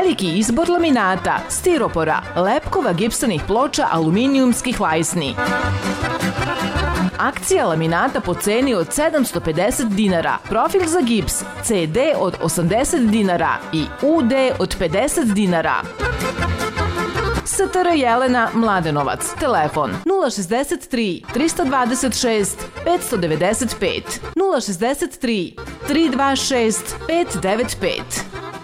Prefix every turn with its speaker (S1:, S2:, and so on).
S1: veliki izbor laminata, stiropora, lepkova gipsanih ploča, aluminijumskih lajsni. Akcija laminata po ceni od 750 dinara, profil za gips CD od 80 dinara i UD od 50 dinara. STR Jelena Mladenovac, telefon 063 326 595 063 326 595.